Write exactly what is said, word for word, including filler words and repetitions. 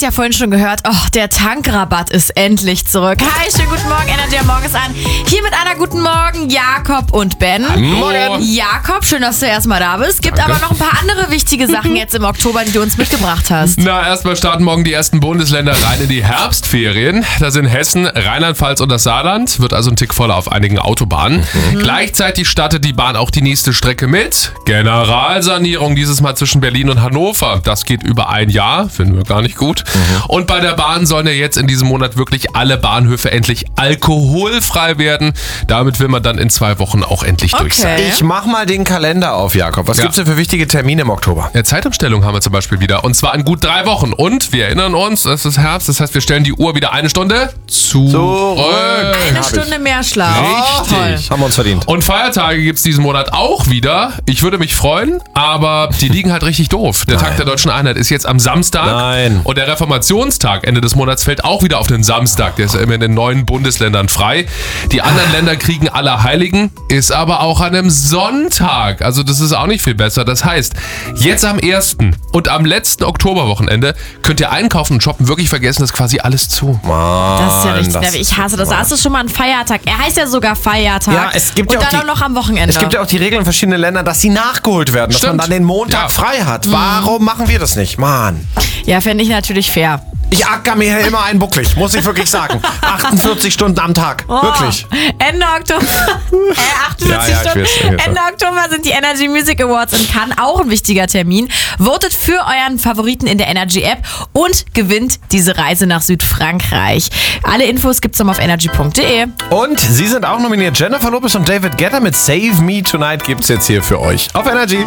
ja vorhin schon gehört, oh, der Tankrabatt ist endlich zurück. Hi, schönen guten Morgen, Energy am Morgen ist an. Hier mit einer guten Morgen, Jakob und Ben. Guten Morgen. Jakob, schön, dass du erstmal da bist. Gibt Danke. aber noch ein paar andere wichtige Sachen jetzt im Oktober, die du uns mitgebracht hast. Na, erstmal starten morgen die ersten Bundesländer rein in die Herbstferien. Da sind Hessen, Rheinland-Pfalz und das Saarland. Wird also ein Tick voller auf einigen Autobahnen. Mhm. Gleichzeitig startet die Bahn auch die nächste Strecke mit. Generalsanierung dieses Mal zwischen Berlin und Hannover. Das geht über ein Jahr, finden wir gar nicht gut. Mhm. Und bei der Bahn sollen ja jetzt in diesem Monat wirklich alle Bahnhöfe endlich alkoholfrei werden. Damit will man dann in zwei Wochen auch endlich okay. durch sein. Ich mach mal den Kalender auf, Jakob. Was ja. gibt's denn für wichtige Termine im Oktober? Ja, Zeitumstellung haben wir zum Beispiel wieder. Und zwar in gut drei Wochen. Und wir erinnern uns, es ist Herbst. Das heißt, wir stellen die Uhr wieder eine Stunde zurück. Zurück. Eine Hab Stunde ich. mehr Schlaf. Richtig. Haben wir uns verdient. Und Feiertage gibt's diesen Monat auch wieder. Ich würde mich freuen, aber die liegen halt richtig doof. Der Nein. Tag der Deutschen Einheit ist jetzt am Samstag. Nein. Und der Reformationstag Ende des Monats fällt auch wieder auf den Samstag. Der ist ja immer in den neuen Bundesländern frei. Die anderen Länder kriegen Allerheiligen, ist aber auch an einem Sonntag. Also das ist auch nicht viel besser. Das heißt, jetzt am ersten und am letzten Oktoberwochenende könnt ihr einkaufen und shoppen wirklich vergessen, das ist quasi alles zu. Mann, Das ist ja richtig das- nervig. Ich hasse das. Da ist es schon mal ein Feiertag. Er heißt ja sogar Feiertag. Ja, es gibt und ja auch dann die- auch noch am Wochenende. Es gibt ja auch die Regeln in verschiedenen Ländern, dass sie nachgeholt werden, dass Stimmt. man dann den Montag Ja. frei hat. Warum machen wir das nicht? Mann. ja, fände ich natürlich fair. Ich acker mir hier immer einen bucklig, muss ich wirklich sagen. achtundvierzig Stunden am Tag. Oh, Wirklich. Ende Oktober. äh, achtundvierzig Ja, ja, ich Stunden. weiß, ich weiß. Ende Oktober sind die Energy Music Awards in Cannes. Auch ein wichtiger Termin. Votet für euren Favoriten in der Energy App und gewinnt diese Reise nach Südfrankreich. Alle Infos gibt's noch auf energy punkt de. Und sie sind auch nominiert. Jennifer Lopez und David Guetta mit Save Me Tonight gibt's jetzt hier für euch. Auf Energy.